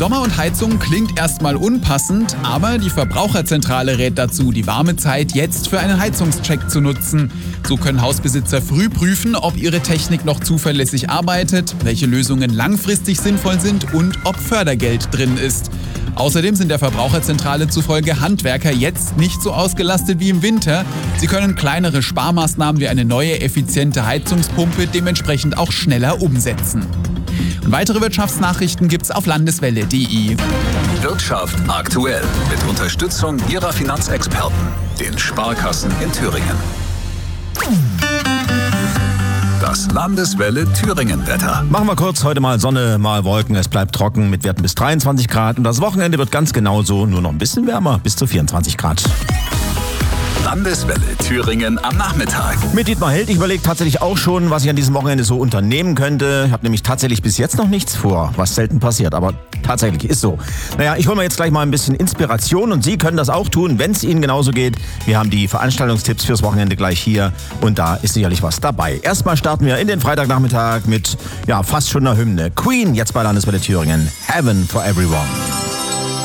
Sommer und Heizung klingt erstmal unpassend, aber die Verbraucherzentrale rät dazu, die warme Zeit jetzt für einen Heizungscheck zu nutzen. So können Hausbesitzer früh prüfen, ob ihre Technik noch zuverlässig arbeitet, welche Lösungen langfristig sinnvoll sind und ob Fördergeld drin ist. Außerdem sind der Verbraucherzentrale zufolge Handwerker jetzt nicht so ausgelastet wie im Winter. Sie können kleinere Sparmaßnahmen wie eine neue, effiziente Heizungspumpe dementsprechend auch schneller umsetzen. Und weitere Wirtschaftsnachrichten gibt's auf landeswelle.de. Wirtschaft aktuell mit Unterstützung Ihrer Finanzexperten, den Sparkassen in Thüringen. Das Landeswelle Thüringen-Wetter. Machen wir kurz, heute mal Sonne, mal Wolken. Es bleibt trocken mit Werten bis 23 Grad. Und das Wochenende wird ganz genauso, nur noch ein bisschen wärmer, bis zu 24 Grad. Landeswelle Thüringen am Nachmittag. Mit Dietmar Held, ich überlege tatsächlich auch schon, was ich an diesem Wochenende so unternehmen könnte. Ich habe nämlich tatsächlich bis jetzt noch nichts vor, was selten passiert, aber tatsächlich ist so. Naja, ich hole mir jetzt gleich mal ein bisschen Inspiration und Sie können das auch tun, wenn es Ihnen genauso geht. Wir haben die Veranstaltungstipps fürs Wochenende gleich hier und da ist sicherlich was dabei. Erstmal starten wir in den Freitagnachmittag mit fast schon einer Hymne. Queen, jetzt bei Landeswelle Thüringen. Heaven for Everyone.